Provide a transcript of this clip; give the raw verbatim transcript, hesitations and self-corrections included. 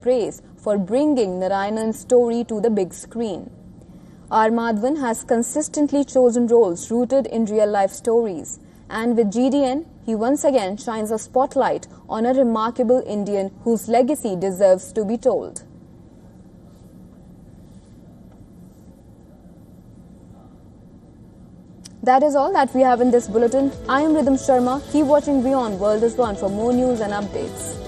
praise for bringing Narayanan's story to the big screen. R. Madhavan has consistently chosen roles rooted in real-life stories, and with G D N, he once again shines a spotlight on a remarkable Indian whose legacy deserves to be told. That is all that we have in this bulletin. I am Rhythm Sharma. Keep watching Beyond World is One for more news and updates.